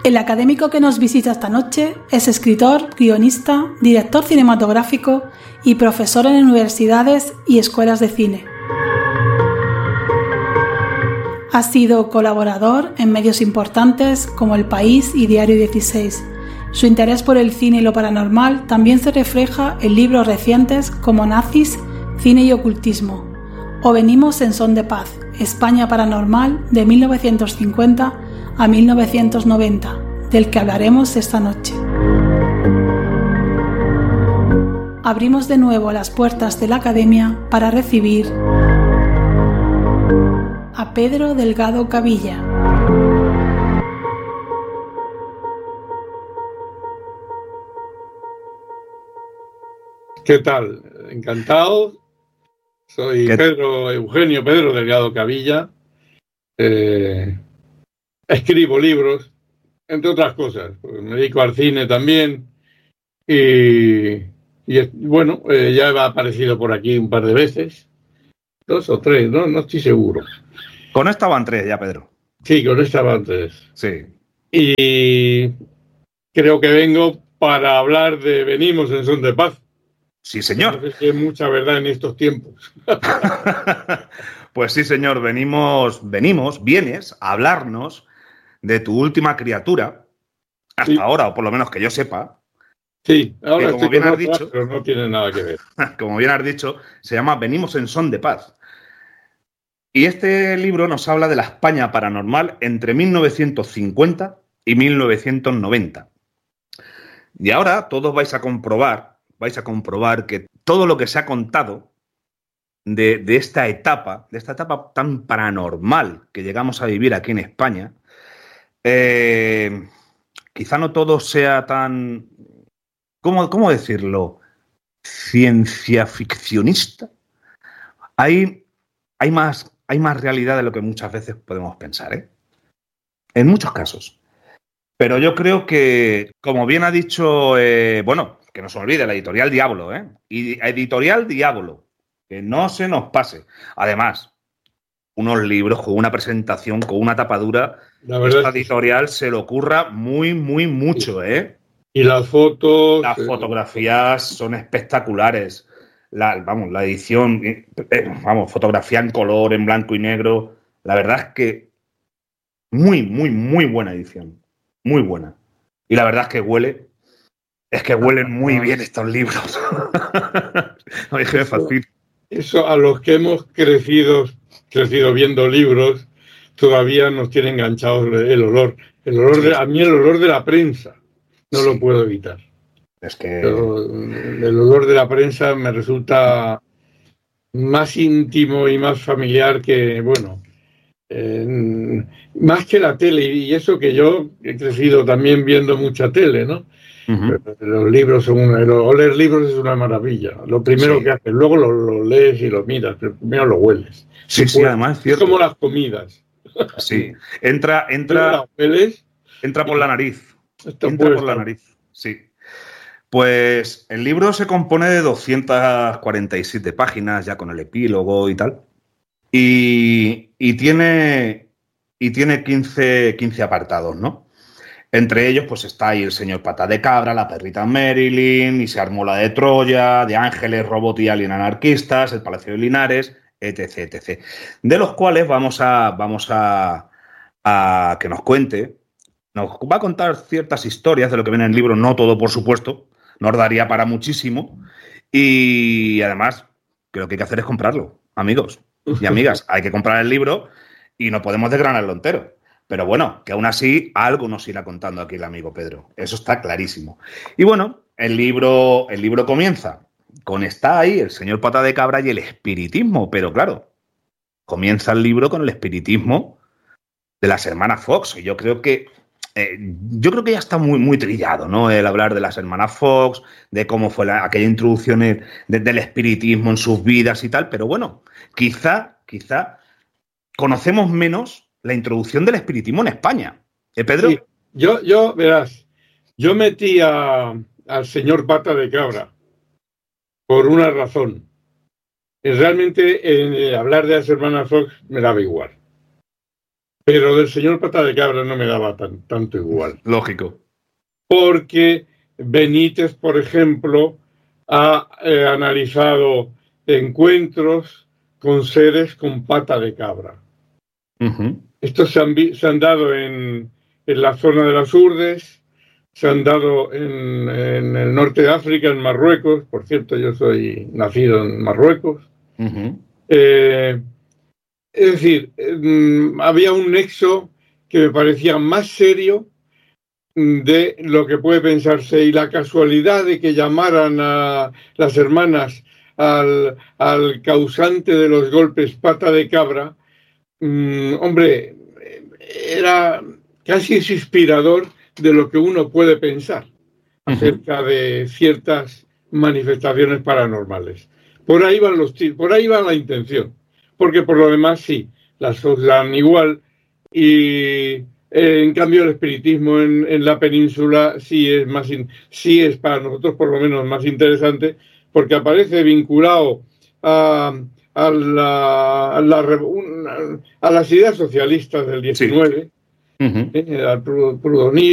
El académico que nos visita esta noche es escritor, guionista, director cinematográfico y profesor en universidades y escuelas de cine. Ha sido colaborador en medios importantes como El País y Diario 16. Su interés por el cine y lo paranormal también se refleja en libros recientes como Nazis, Cine y Ocultismo, o Venimos en son de paz, España paranormal de 1950 a 1990, del que hablaremos esta noche. Abrimos de nuevo las puertas de la academia para recibir a Pedro Delgado Cavilla. ¿Qué tal? Encantado. Soy Eugenio Pedro Delgado Cavilla. Escribo libros, entre otras cosas. Me dedico al cine también. Y bueno, ya he aparecido por aquí un par de veces. 2 o 3, no estoy seguro. Con esta van 3 ya, Pedro. Sí, con esta van 3. Sí. Y creo que vengo para hablar de Venimos en son de paz. Sí, señor. No sé si hay mucha verdad en estos tiempos. Pues sí, señor. Vienes a hablarnos de tu última criatura, hasta ahora, o por lo menos que yo sepa. Sí, ahora que, como bien has dicho, pero no tiene nada que ver. Como bien has dicho, se llama Venimos en son de paz. Y este libro nos habla de la España paranormal entre 1950 y 1990. Y ahora todos vais a comprobar que todo lo que se ha contado de esta etapa tan paranormal que llegamos a vivir aquí en España, quizá no todo sea tan, ¿cómo decirlo?, ciencia ficcionista. Hay más realidad de lo que muchas veces podemos pensar, ¿eh? En muchos casos. Pero yo creo que, como bien ha dicho, que no se olvide, la Editorial Diablo, y Editorial Diablo, que no se nos pase. Además, unos libros con una presentación, con una tapadura, esta editorial se le ocurra muy, muy mucho, ¿eh? Y las fotos... Las fotografías son espectaculares. La edición, fotografía en color, en blanco y negro. La verdad es que muy, muy, muy buena edición. Muy buena. Y la verdad es que huelen muy bien estos libros. Eso a los que hemos crecido viendo libros, todavía nos tiene enganchados el olor. A mí el olor de la prensa no lo puedo evitar. Es que el olor de la prensa me resulta más íntimo y más familiar que, más que la tele, y eso que yo he crecido también viendo mucha tele, ¿no? Uh-huh. Los libros leer libros es una maravilla. Lo primero que haces, luego lo lees y lo miras, pero primero lo hueles. Sí, además es cierto. Es como las comidas. Sí, entra por la nariz. Sí. Pues el libro se compone de 247 páginas, ya con el epílogo y tal. Y tiene 15 apartados, ¿no? Entre ellos, pues está ahí el señor Pata de Cabra, la perrita Marilyn, y se armó la de Troya, de Ángeles, Robot y Alien Anarquistas, el Palacio de Linares, etc, etc. De los cuales vamos a que nos cuente. Nos va a contar ciertas historias de lo que viene en el libro, no todo, por supuesto, nos daría para muchísimo. Y además, lo que hay que hacer es comprarlo, amigos y amigas. Hay que comprar el libro y no podemos desgranarlo entero. Pero bueno, que aún así algo nos irá contando aquí el amigo Pedro. Eso está clarísimo. Y bueno, el libro comienza está ahí el señor Pata de Cabra y el espiritismo. Pero claro, comienza el libro con el espiritismo de las hermanas Fox. Y yo creo que ya está muy, muy trillado, ¿no? El hablar de las hermanas Fox, de cómo fue aquella introducción del espiritismo en sus vidas y tal. Pero bueno, quizá conocemos menos la introducción del espiritismo en España. Pedro? Sí. Verás, yo metí al señor Pata de Cabra por una razón. Realmente hablar de las hermanas Fox me daba igual. Pero del señor Pata de Cabra no me daba tanto igual. Lógico. Porque Benítez, por ejemplo, ha analizado encuentros con seres con pata de cabra. Estos se han dado en la zona de las Urdes, se han dado en el norte de África, en Marruecos. Por cierto, yo soy nacido en Marruecos. Es decir, había un nexo que me parecía más serio de lo que puede pensarse, y la casualidad de que llamaran a las hermanas al causante de los golpes pata de cabra, hombre, era casi inspirador de lo que uno puede pensar acerca de ciertas manifestaciones paranormales. Por ahí van los tiros, por ahí va la intención, porque por lo demás sí, las cosas dan igual, y en cambio el espiritismo en la península sí es para nosotros por lo menos más interesante, porque aparece vinculado a las ideas socialistas del 19, al Proudhon